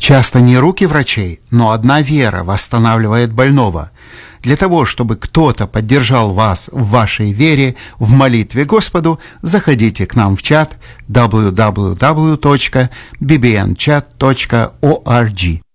Часто не руки врачей, но одна вера восстанавливает больного. Для того, чтобы кто-то поддержал вас в вашей вере, в молитве Господу, заходите к нам в чат www.bbnchat.org.